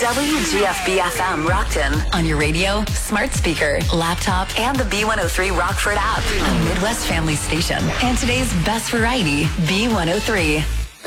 WGFB-FM Rockton. On your radio, smart speaker, laptop, and the B103 Rockford app. A Midwest family station. And today's best variety, B103.